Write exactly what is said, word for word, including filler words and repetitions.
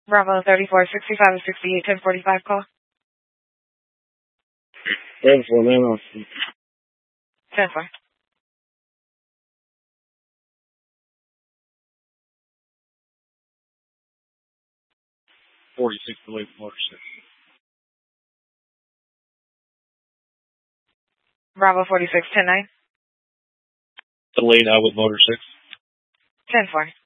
Bravo thirty-four, sixty-five, sixty-eight, ten forty-five call. ten four, man. Off. ten four. forty-six delayed with motor six. Bravo forty-six, ten nine. Delayed out with motor six. ten four.